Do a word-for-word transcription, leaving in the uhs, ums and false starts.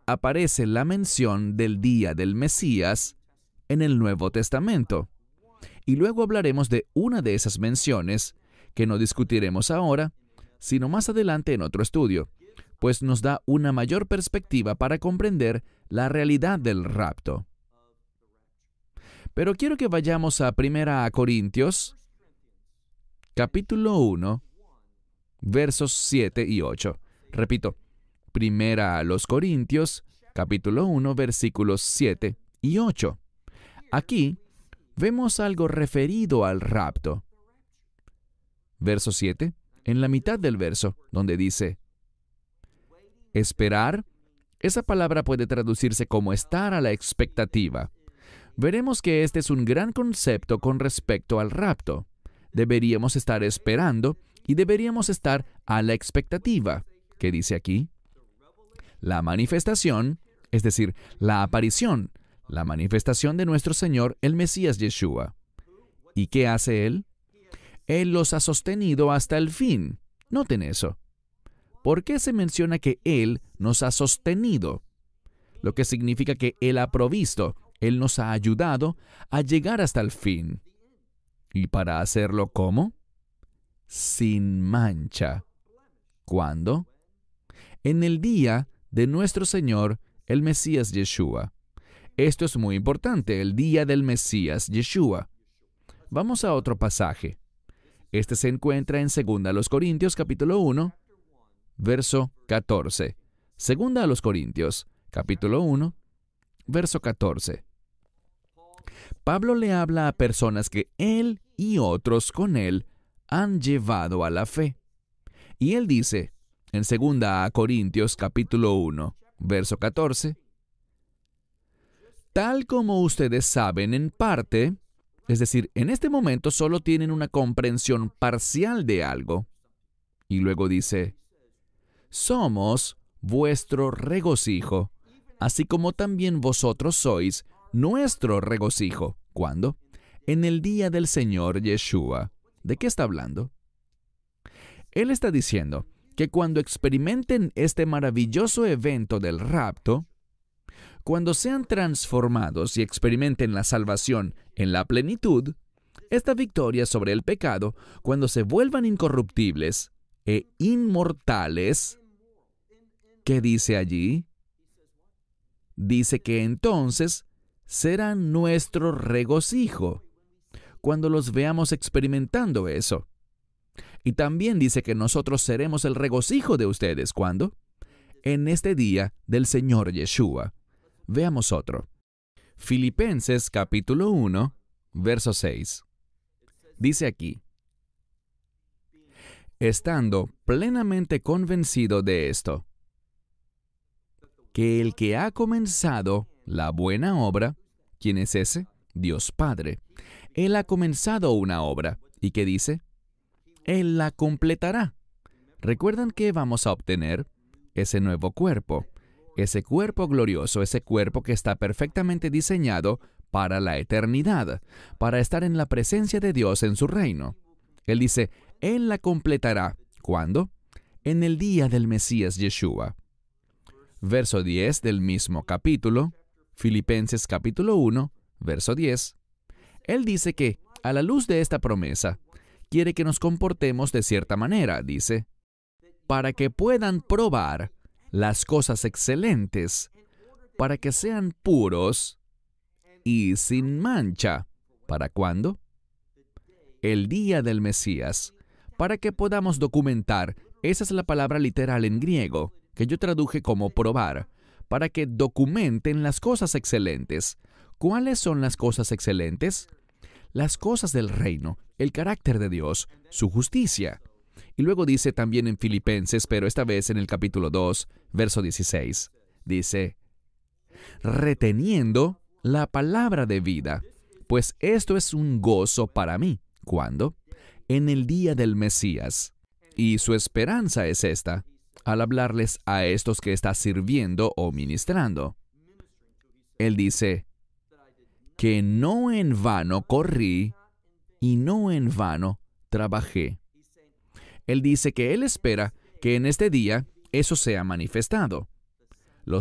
aparece la mención del día del Mesías en el Nuevo Testamento. Y luego hablaremos de una de esas menciones, que no discutiremos ahora, sino más adelante en otro estudio, pues nos da una mayor perspectiva para comprender la realidad del rapto. Pero quiero que vayamos a Primera Corintios, capítulo uno, versos siete y ocho. Repito, Primera a los Corintios, capítulo uno, versículos siete y ocho. Aquí vemos algo referido al rapto. Verso siete, en la mitad del verso, donde dice, esperar, esa palabra puede traducirse como estar a la expectativa. Veremos que este es un gran concepto con respecto al rapto. Deberíamos estar esperando y deberíamos estar a la expectativa. ¿Qué dice aquí? La manifestación, es decir, la aparición, la manifestación de nuestro Señor, el Mesías Yeshua. ¿Y qué hace Él? Él los ha sostenido hasta el fin. Noten eso. ¿Por qué se menciona que Él nos ha sostenido? Lo que significa que Él ha provisto, Él nos ha ayudado a llegar hasta el fin. ¿Y para hacerlo cómo? Sin mancha. ¿Cuándo? En el día de nuestro Señor, el Mesías Yeshua. Esto es muy importante, el día del Mesías Yeshua. Vamos a otro pasaje. Este se encuentra en Segunda a los Corintios, capítulo uno, verso catorce. Segunda a los Corintios, capítulo uno, verso catorce. Pablo le habla a personas que él y otros con él han llevado a la fe. Y él dice, en Segunda a Corintios, capítulo uno, verso catorce, tal como ustedes saben en parte, es decir, en este momento solo tienen una comprensión parcial de algo. Y luego dice, somos vuestro regocijo, así como también vosotros sois nuestro regocijo. ¿Cuándo? En el día del Señor Yeshua. ¿De qué está hablando? Él está diciendo que cuando experimenten este maravilloso evento del rapto, cuando sean transformados y experimenten la salvación en la plenitud, esta victoria sobre el pecado, cuando se vuelvan incorruptibles e inmortales, ¿qué dice allí? Dice que entonces serán nuestro regocijo, cuando los veamos experimentando eso. Y también dice que nosotros seremos el regocijo de ustedes. ¿Cuándo? En este día del Señor Yeshua. Veamos otro. Filipenses capítulo uno, verso seis. Dice aquí, estando plenamente convencido de esto, que el que ha comenzado la buena obra, ¿quién es ese? Dios Padre. Él ha comenzado una obra. ¿Y qué dice? Él la completará. ¿Recuerdan qué vamos a obtener? Ese nuevo cuerpo. Ese cuerpo glorioso, ese cuerpo que está perfectamente diseñado para la eternidad, para estar en la presencia de Dios en su reino. Él dice, Él la completará. ¿Cuándo? En el día del Mesías Yeshua. Verso diez del mismo capítulo, Filipenses capítulo uno, verso diez. Él dice que, a la luz de esta promesa, quiere que nos comportemos de cierta manera, dice, para que puedan probar las cosas excelentes, para que sean puros y sin mancha. ¿Para cuándo? El día del Mesías, para que podamos documentar, esa es la palabra literal en griego, que yo traduje como probar, para que documenten las cosas excelentes. ¿Cuáles son las cosas excelentes? Las cosas del reino, el carácter de Dios, su justicia. Y luego dice también en Filipenses, pero esta vez en el capítulo dos, verso dieciséis, dice, reteniendo la palabra de vida, pues esto es un gozo para mí. ¿Cuándo? En el día del Mesías. Y su esperanza es esta, al hablarles a estos que está sirviendo o ministrando. Él dice, que no en vano corrí y no en vano trabajé. Él dice que Él espera que en este día eso sea manifestado.